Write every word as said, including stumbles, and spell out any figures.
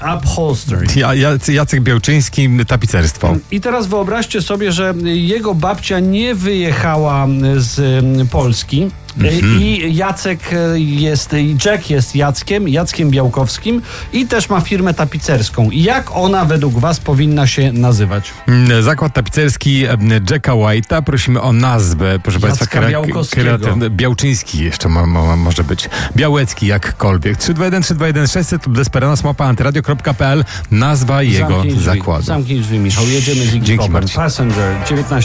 Upholstery. Ja, Jacek Białczyński, tapicerstwo. I teraz wyobraźcie sobie, że jego babcia nie wyjechała z Polski. Mm-hmm. I Jacek jest, Jack jest Jackiem, Jackiem Białkowskim i też ma firmę tapicerską. Jak ona według was powinna się nazywać? Zakład tapicerski Jacka White'a. Prosimy o nazwę, proszę Jacka państwa. Białkowskiego. Kreatywny. Białczyński jeszcze ma, ma, może być. Białecki jakkolwiek. trzy dwa jeden trzy dwa jeden sześćset lub Desperanos małpa antyradio kropka p l. Nazwa jego Zamknij drzwi. zakładu. Zamknij drzwi, Michał. Jedziemy z Iggy Dzięki, Popem. Marcin. Passenger dziewiętnaście